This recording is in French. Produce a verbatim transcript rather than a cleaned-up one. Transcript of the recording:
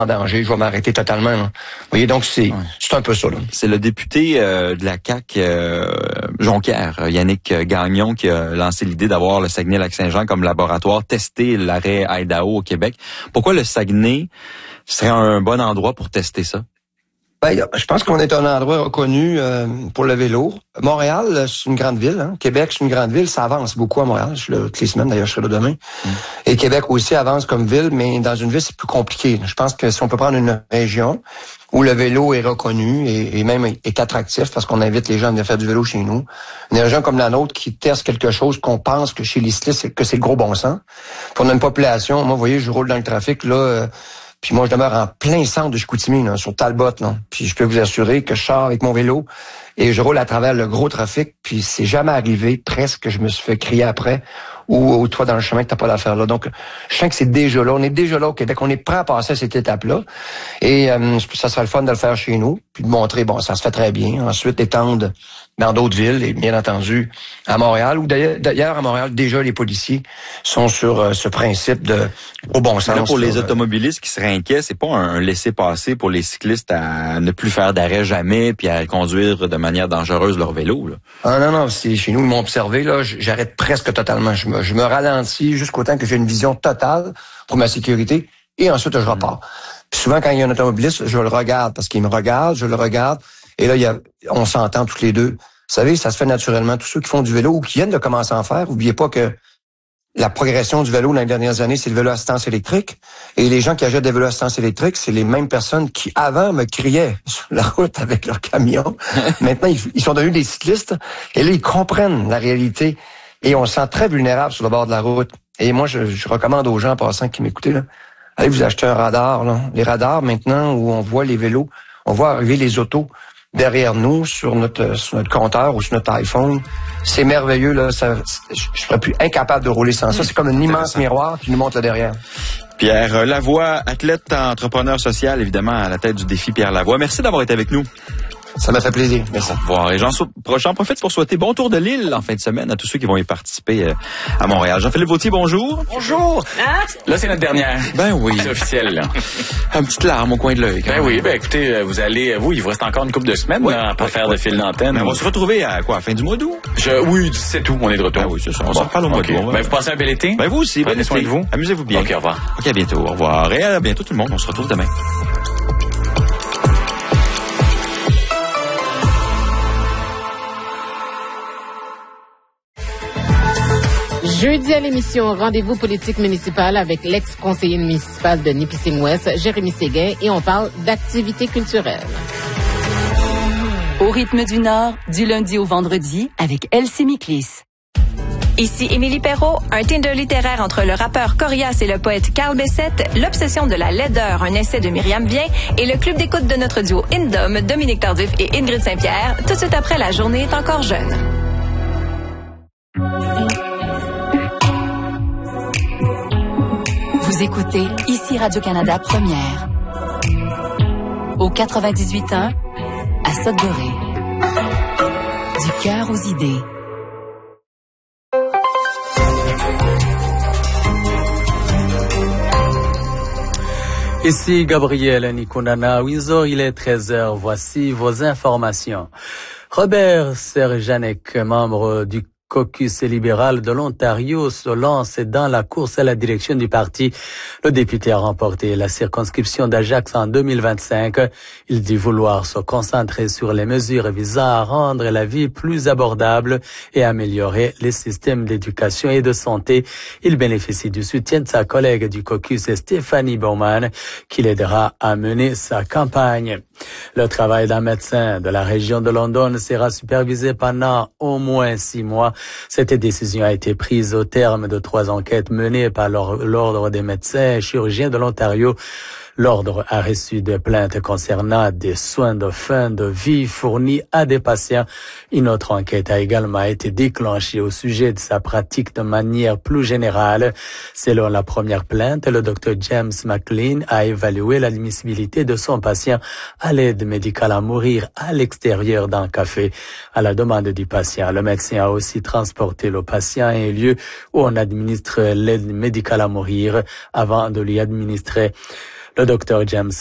en danger, je vais m'arrêter totalement. Là. Vous voyez, donc c'est ouais. c'est un peu ça. Là. C'est le député euh, de la C A Q, euh, Jonquière, Yannick Gagnon, qui a lancé l'idée d'avoir le Saguenay-Lac-Saint-Jean comme laboratoire, tester l'arrêt Idaho au Québec. Pourquoi le Saguenay serait un bon endroit pour tester ça? Ben, je pense qu'on est un endroit reconnu euh, pour le vélo. Montréal, c'est une grande ville. Hein. Québec, c'est une grande ville. Ça avance beaucoup à Montréal. Je suis là toutes les semaines, d'ailleurs, je serai là demain. Mm. Et Québec aussi avance comme ville, mais dans une ville, c'est plus compliqué. Je pense que si on peut prendre une région où le vélo est reconnu et, et même est attractif, parce qu'on invite les gens à venir faire du vélo chez nous, une région comme la nôtre qui teste quelque chose qu'on pense que chez les cyclistes, que c'est le gros bon sens. Pour une population, moi, vous voyez, je roule dans le trafic, là... Euh, Puis moi, je demeure en plein centre de Chicoutimi, là, sur Talbot. Là. Puis je peux vous assurer que je sors avec mon vélo et je roule à travers le gros trafic. Puis c'est jamais arrivé, presque, que je me suis fait crier après ou, ou toi dans le chemin que t'as pas d'affaire là. Donc, je sens que c'est déjà là. On est déjà là au Québec. On est prêt à passer à cette étape-là. Et euh, ça sera le fun de le faire chez nous. Puis de montrer, bon, ça se fait très bien. Ensuite, étendre dans d'autres villes et bien entendu à Montréal. Ou d'ailleurs, d'ailleurs à Montréal, déjà, les policiers sont sur euh, ce principe de au bon sens. Là, pour les là, automobilistes qui seraient inquiets, c'est pas un laisser-passer pour les cyclistes à ne plus faire d'arrêt jamais puis à conduire de manière dangereuse leur vélo. Là. Ah non, non, c'est chez nous, ils m'ont observé, là, j'arrête presque totalement. Je me, je me ralentis jusqu'au temps que j'ai une vision totale pour ma sécurité et ensuite je repars. Puis souvent, quand il y a un automobiliste, je le regarde parce qu'il me regarde, je le regarde et là, il y a, on s'entend tous les deux. Vous savez, ça se fait naturellement. Tous ceux qui font du vélo ou qui viennent de commencer à en faire, n'oubliez pas que la progression du vélo dans les dernières années, c'est le vélo à assistance électrique. Et les gens qui achètent des vélos à assistance électrique, c'est les mêmes personnes qui, avant, me criaient sur la route avec leur camion. Maintenant, ils, ils sont devenus des cyclistes. Et là, ils comprennent la réalité. Et on se sent très vulnérable sur le bord de la route. Et moi, je, je recommande aux gens, en passant, qui m'écoutaient, là, allez vous acheter un radar. Là. Les radars, maintenant, où on voit les vélos, on voit arriver les autos derrière nous, sur notre sur notre compteur ou sur notre iPhone. C'est merveilleux, là. Ça, je serais plus incapable de rouler sans ça. C'est comme un immense miroir qui nous montre le derrière. Pierre Lavoie, athlète, entrepreneur social, évidemment, à la tête du défi Pierre Lavoie. Merci d'avoir été avec nous. Ça m'a fait plaisir. Merci. Au revoir. Et j'en, j'en profite pour souhaiter bon tour de l'île en fin de semaine à tous ceux qui vont y participer à Montréal. Jean-Philippe Vautier, bonjour. Bonjour. Hein? Là, c'est notre dernière. Ben oui. C'est officiel, là. Une petite larme au coin de l'œil. Ben oui, ben écoutez, vous allez, vous, il vous reste encore une couple de semaines, oui, là, pour oui, faire oui. de fil d'antenne. Ben, on va se retrouver à quoi, à la fin du mois d'août? Je, oui, c'est tout, on est de retour. Ben oui, c'est ça. On bon, s'en reparle au mois okay. d'août. Ben, vous passez un bel été? Ben vous aussi. Prenez soin de vous. Amusez-vous bien. OK, au revoir. OK, à bientôt. Au revoir. Et à bientôt tout le monde. On se retrouve demain. Jeudi à l'émission Rendez-vous politique municipal avec l'ex-conseiller municipal de Nipissing-Ouest, Jérémy Séguin, et on parle d'activités culturelles. Au rythme du Nord, du lundi au vendredi, avec Elsie Miklis. Ici Émilie Perrault, un Tinder littéraire entre le rappeur Corias et le poète Carl Bessette, l'obsession de la laideur, un essai de Myriam Vien, et le club d'écoute de notre duo Indom, Dominique Tardif et Ingrid Saint-Pierre, tout de suite après La journée est encore jeune. Vous écoutez ici Radio-Canada Première. Au quatre-vingt-dix-huit ans, à Sudbury. Du cœur aux idées. Ici Gabriel Nikonana, Windsor, il est treize heures. Voici vos informations. Robert Serjanek, membre du caucus libéral de l'Ontario, se lance dans la course à la direction du parti. Le député a remporté la circonscription d'Ajax en deux mille vingt-cinq. Il dit vouloir se concentrer sur les mesures visant à rendre la vie plus abordable et améliorer les systèmes d'éducation et de santé. Il bénéficie du soutien de sa collègue du caucus, Stéphanie Bowman, qui l'aidera à mener sa campagne. Le travail d'un médecin de la région de London sera supervisé pendant au moins six mois. Cette décision a été prise au terme de trois enquêtes menées par l'Ordre des médecins et chirurgiens de l'Ontario. L'Ordre a reçu des plaintes concernant des soins de fin de vie fournis à des patients. Une autre enquête a également été déclenchée au sujet de sa pratique de manière plus générale. Selon la première plainte, le docteur James McLean a évalué l'admissibilité de son patient à l'aide médicale à mourir à l'extérieur d'un café. À la demande du patient, le médecin a aussi transporté le patient à un lieu où on administre l'aide médicale à mourir avant de lui administrer Le docteur James